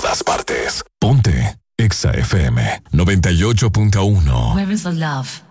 todas partes. Ponte Exa FM 98.1. Where is the love?